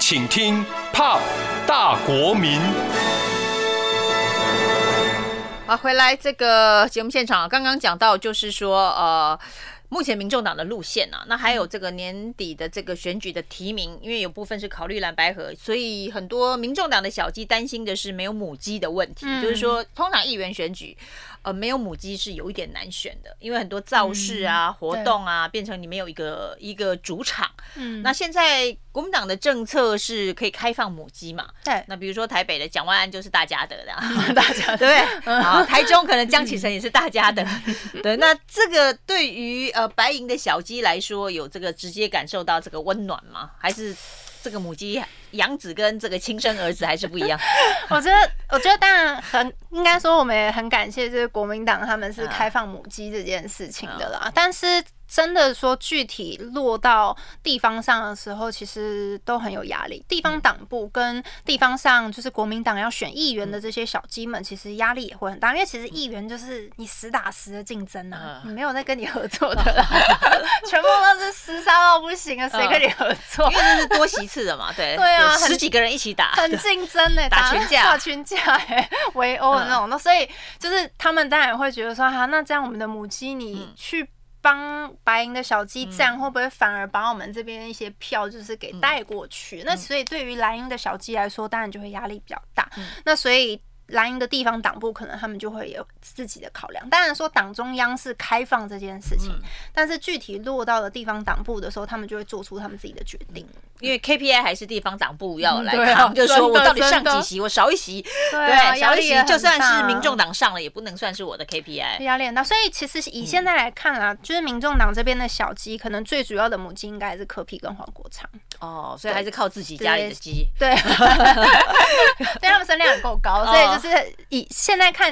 请听 POP 大国民。 好，回来这个节目现场，刚刚讲到就是说，目前民众党的路线啊，那还有这个年底的这个选举的提名，因为有部分是考虑蓝白合，所以很多民众党的小鸡担心的是没有母鸡的问题，就是说，通常议员选举，没有母鸡是有一点难选的，因为很多造势啊、活动啊，变成你没有一个主场。那现在国民党的政策是可以开放母鸡嘛？ 对。 那比如说台北的蒋万安就是大家的，大家对不对？好，台中可能江启臣也是大家的。对，那这个对于白营的小鸡来说，有这个直接感受到这个温暖吗？还是这个母鸡养子跟这个亲生儿子还是不一样？ 我觉得当然应该说我们也很感谢，就是国民党他们是开放母鸡这件事情的啦。但是真的说具体落到地方上的时候，其实都很有压力。地方党部跟地方上就是国民党要选议员的这些小鸡们，其实压力也会很大，因为其实议员就是你实打实的竞争啊，你没有在跟你合作的啦，全部都是厮杀到不行啊，谁跟你合作？ 因为这是多席次的嘛，对啊， 十几个人一起打， 很竞争的， 打群架， 围殴的那种。所以就是他们当然会觉得说，那这样我们的母鸡你去帮白营的小鸡站，会不会反而把我们这边一些票就是给带过去？那所以对于蓝营的小鸡来说，当然就会压力比较大。那所以蓝营的地方党部可能他们就会有自己的考量。当然说党中央是开放这件事情，但是具体落到了地方党部的时候，他们就会做出他们自己的决定。 因为 KPI 还是地方党部要来扛，就是说我到底上几席，我少一席，对，少一席就算是民众党上了，也不能算是我的 KPI， 压力很大。所以其实以现在来看啊，就是民众党这边的小鸡，可能最主要的母鸡应该还是柯 P 跟黄国昌。 所以还是靠自己家里的鸡， 对，对他们声量很够高，所以就是以现在看